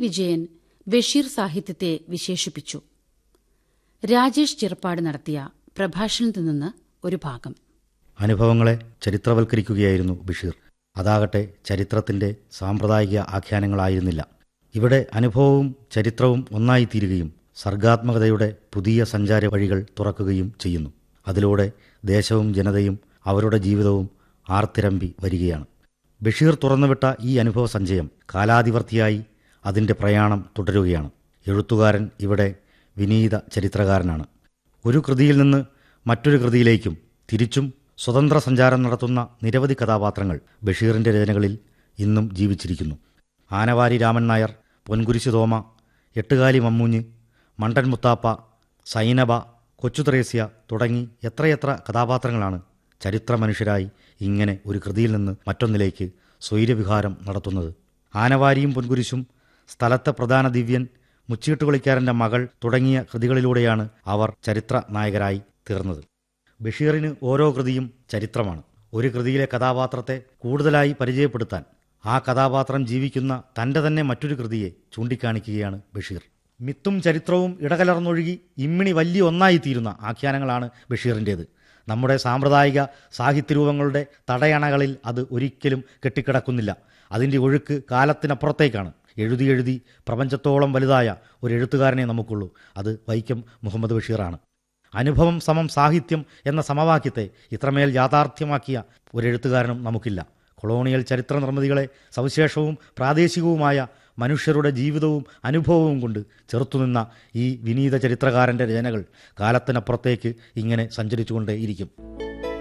വിജയൻ ബഷീർ സാഹിത്യത്തെ വിശേഷിപ്പിച്ചു. രാജേഷ് ചിറപ്പാട് നടത്തിയ പ്രഭാഷണത്തിൽ നിന്ന് ഒരു ഭാഗം. അനുഭവങ്ങളെ ചരിത്രവൽക്കരിക്കുകയായിരുന്നു ബഷീർ. അതാകട്ടെ ചരിത്രത്തിന്റെ സാമ്പ്രദായിക ആഖ്യാനങ്ങളായിരുന്നില്ല. ഇവിടെ അനുഭവവും ചരിത്രവും ഒന്നായിത്തീരുകയും സർഗാത്മകതയുടെ പുതിയ സഞ്ചാര വഴികൾ തുറക്കുകയും ചെയ്യുന്നു. അതിലൂടെ ദേശവും ജനതയും അവരുടെ ജീവിതവും ആർത്തിരമ്പി വരികയാണ്. ബഷീർ തുറന്നുവിട്ട ഈ അനുഭവ സഞ്ചയം കാലാതിവർത്തിയായി അതിൻ്റെ പ്രയാണം തുടരുകയാണ്. എഴുത്തുകാരൻ ഇവിടെ വിനീത ചരിത്രകാരനാണ്. ഒരു കൃതിയിൽ നിന്ന് മറ്റൊരു കൃതിയിലേക്കും തിരിച്ചും സ്വതന്ത്ര സഞ്ചാരം നടത്തുന്ന നിരവധി കഥാപാത്രങ്ങൾ ബഷീറിൻ്റെ രചനകളിൽ ഇന്നും ജീവിച്ചിരിക്കുന്നു. ആനവാരി രാമൻ നായർ, പൊൻകുരിശ് തോമ, എട്ടുകാലി മമ്മൂഞ്ഞ്, മണ്ടൻ മുത്താപ്പ, സൈനബ, കൊച്ചു ത്രേസ്യ തുടങ്ങി എത്രയെത്ര കഥാപാത്രങ്ങളാണ് ചരിത്ര മനുഷ്യരായി ഇങ്ങനെ ഒരു കൃതിയിൽ നിന്ന് മറ്റൊന്നിലേക്ക് സ്വൈരവിഹാരം നടത്തുന്നത്. ആനവാരിയും പൊൻകുരിശും, സ്ഥലത്തെ പ്രധാന ദിവ്യൻ, മുച്ചീട്ടുകളിക്കാരൻ്റെ മകൾ തുടങ്ങിയ കൃതികളിലൂടെയാണ് അവർ ചരിത്ര നായകരായി തീർന്നത്. ബഷീറിന് ഓരോ കൃതിയും ചരിത്രമാണ്. ഒരു കൃതിയിലെ കഥാപാത്രത്തെ കൂടുതലായി പരിചയപ്പെടുത്താൻ ആ കഥാപാത്രം ജീവിക്കുന്ന തൻ്റെ തന്നെ മറ്റൊരു കൃതിയെ ചൂണ്ടിക്കാണിക്കുകയാണ് ബഷീർ. മിത്തും ചരിത്രവും ഇടകലർന്നൊഴുകി ഇമ്മിണി വലിയ ഒന്നായിത്തീരുന്ന ആഖ്യാനങ്ങളാണ് ബഷീറിൻ്റേത്. നമ്മുടെ സാമ്പ്രദായിക സാഹിത്യരൂപങ്ങളുടെ തടയണകളിൽ അത് ഒരിക്കലും കെട്ടിക്കിടക്കുന്നില്ല. അതിൻ്റെ ഒഴുക്ക് കാലത്തിനപ്പുറത്തേക്കാണ്. എഴുതി പ്രപഞ്ചത്തോളം വലുതായ ഒരു എഴുത്തുകാരനെ നമുക്കുള്ളൂ. അത് വൈക്കം മുഹമ്മദ് ബഷീറാണ്. അനുഭവം സമം സാഹിത്യം എന്ന സമവാക്യത്തെ ഇത്രമേൽ യാഥാർത്ഥ്യമാക്കിയ ഒരു എഴുത്തുകാരനും നമുക്കില്ല. കൊളോണിയൽ ചരിത്ര നിർമ്മിതികളെ സവിശേഷവും പ്രാദേശികവുമായ മനുഷ്യരുടെ ജീവിതവും അനുഭവവും കൊണ്ട് ചെറുത്തുനിന്ന ഈ വിനീത ചരിത്രകാരൻ്റെ രചനകൾ കാലത്തിനപ്പുറത്തേക്ക് ഇങ്ങനെ സഞ്ചരിച്ചുകൊണ്ടേയിരിക്കും.